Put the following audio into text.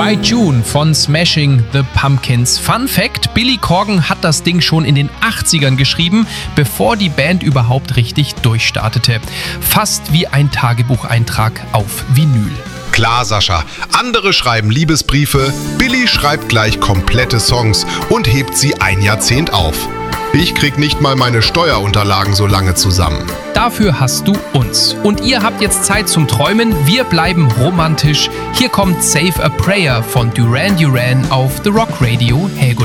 By June von Smashing the Pumpkins. Fun Fact: Billy Corgan hat das Ding schon in den 80ern geschrieben, bevor die Band überhaupt richtig durchstartete. Fast wie ein Tagebucheintrag auf Vinyl. Klar, Sascha. Andere schreiben Liebesbriefe, Billy schreibt gleich komplette Songs und hebt sie ein Jahrzehnt auf. Ich krieg nicht mal meine Steuerunterlagen so lange zusammen. Dafür hast du uns. Und ihr habt jetzt Zeit zum Träumen. Wir bleiben romantisch. Hier kommt Save a Prayer von Duran Duran auf The Rock Radio Helgoland.